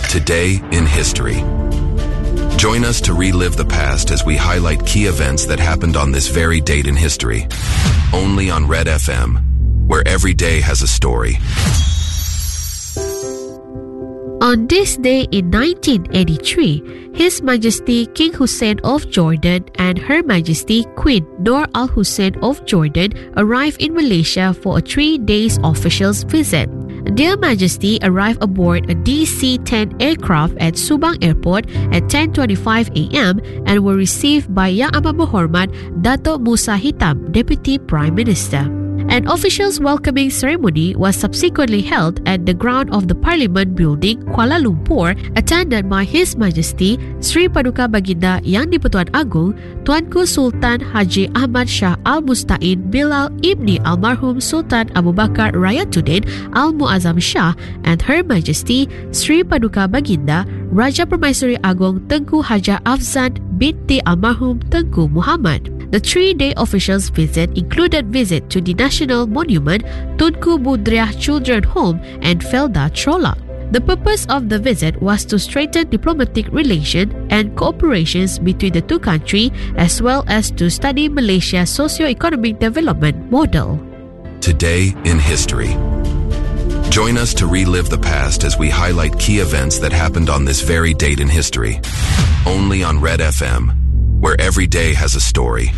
Today in History. Join us to relive the past as we highlight key events that happened on this very date in history. Only on Red FM, where every day has a story. On this day in 1983, His Majesty King Hussein of Jordan and Her Majesty Queen Noor Al Hussein of Jordan arrived in Malaysia for a 3-day official visit. Their Majesty arrived aboard a DC-10 aircraft at Subang Airport at 10:25 a.m. and were received by Yang Amat Berhormat Dato' Musa Hitam, Deputy Prime Minister. An official welcoming ceremony was subsequently held at the ground of the Parliament Building, Kuala Lumpur, attended by His Majesty Sri Paduka Baginda Yang di-Pertuan Agong Tuanku Sultan Haji Ahmad Shah Al-Mustain Bilal Ibni Almarhum Sultan Abu Bakar Rayatuddin Al-Muazzam Shah and Her Majesty Sri Paduka Baginda Raja Permaisuri Agong Tengku Haja Afzan binti Almarhum Tengku Muhammad. The 3-day official's visit included visit to the National Monument, Tunku Budriah Children Home and Felda Trolla. The purpose of the visit was to strengthen diplomatic relations and cooperations between the two countries as well as to study Malaysia's socio-economic development model. Today in History. Join us to relive the past as we highlight key events that happened on this very date in history. Only on Red FM, where every day has a story.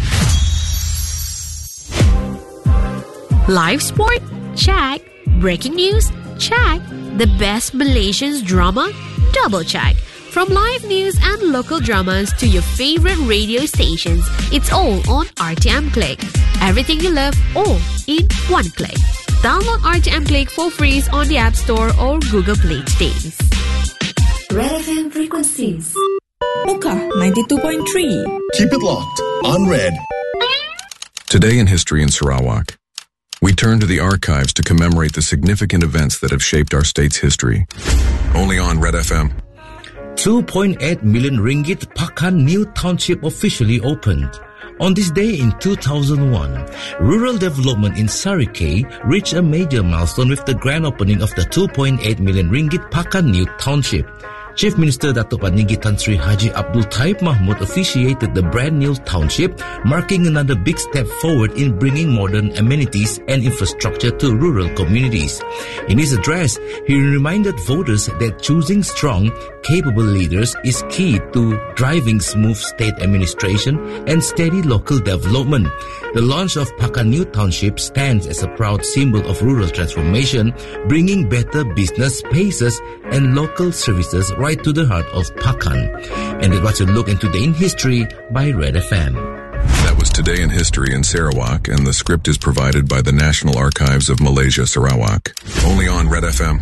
Live sport? Check. Breaking news? Check. The best Malaysian drama? Double check. From live news and local dramas to your favorite radio stations, it's all on RTM Click. Everything you love, all in one click. Download RTM Click for free on the App Store or Google Play today. Red FM frequencies. Mocha 92.3. Keep it locked on Red. Today in History in Sarawak, we turn to the archives to commemorate the significant events that have shaped our state's history. Only on Red FM. 2.8 million ringgit Pakan New Township officially opened. On this day in 2001, rural development in Sarikei reached a major milestone with the grand opening of the 2.8 million ringgit Pakan New Township. Chief Minister Datuk Paninggi Tan Sri Haji Abdul Taib Mahmud officiated the brand new township, marking another big step forward in bringing modern amenities and infrastructure to rural communities. In his address, he reminded voters that choosing strong, capable leaders is key to driving smooth state administration and steady local development. The launch of Pakan New Township stands as a proud symbol of rural transformation, bringing better business spaces and local services right to the heart of Pakan. And it was a look into Today in History by Red FM. That was Today in History in Sarawak, and the script is provided by the National Archives of Malaysia, Sarawak. Only on Red FM.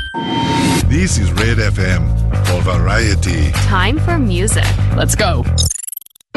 This is Red FM for variety. Time for music. Let's go.